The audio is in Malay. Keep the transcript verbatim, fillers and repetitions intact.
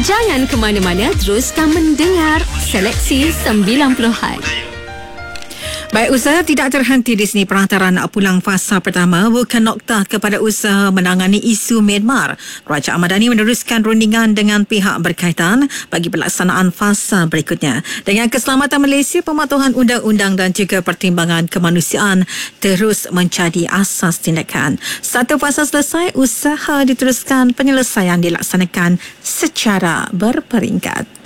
Jangan ke mana-mana, teruskan mendengar Seleksi sembilan puluhan. Baik, usaha tidak terhenti di sini. Perantaran pulang fasa pertama bukan noktah kepada usaha menangani isu Myanmar. Kerajaan Madani meneruskan rundingan dengan pihak berkaitan bagi pelaksanaan fasa berikutnya. Dengan keselamatan Malaysia, pematuhan undang-undang dan juga pertimbangan kemanusiaan terus menjadi asas tindakan. Satu fasa selesai, usaha diteruskan, penyelesaian dilaksanakan secara berperingkat.